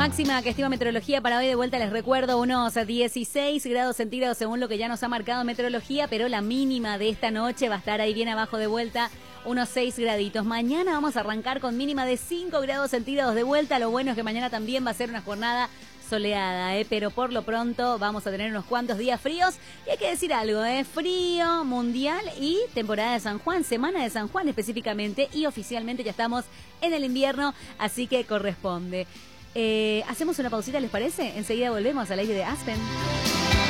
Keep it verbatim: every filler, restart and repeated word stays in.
Máxima que estima meteorología para hoy, de vuelta les recuerdo, unos dieciséis grados centígrados según lo que ya nos ha marcado meteorología, pero la mínima de esta noche va a estar ahí bien abajo de vuelta, unos seis graditos. Mañana vamos a arrancar con mínima de cinco grados centígrados de vuelta. Lo bueno es que mañana también va a ser una jornada soleada, ¿eh? Pero por lo pronto vamos a tener unos cuantos días fríos. Y hay que decir algo, ¿eh? Frío mundial y temporada de San Juan, semana de San Juan específicamente, y oficialmente ya estamos en el invierno, así que corresponde. Eh, hacemos una pausita, ¿les parece? Enseguida volvemos al aire de Aspen.